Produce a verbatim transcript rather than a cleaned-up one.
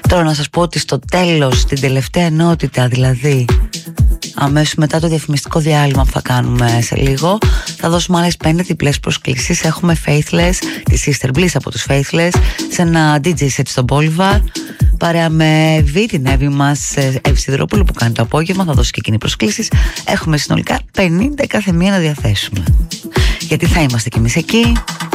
Τώρα να σας πω ότι στο τέλος, την τελευταία ενότητα δηλαδή, αμέσως μετά το διαφημιστικό διάλειμμα που θα κάνουμε σε λίγο, θα δώσουμε άλλες πέντε διπλές προσκλήσεις. Έχουμε Faithless, τη Sister Bliss από τους Faithless, σε ένα ντι τζέι set στο Bolivar, παρέα με Β, την Εύη μας, Εύη Σιδηρόπουλου, που κάνει το απόγευμα. Θα δώσει και εκείνη προσκλήσεις. Έχουμε συνολικά πενήντα κάθε μία να διαθέσουμε, γιατί θα είμαστε κι εμείς εκεί.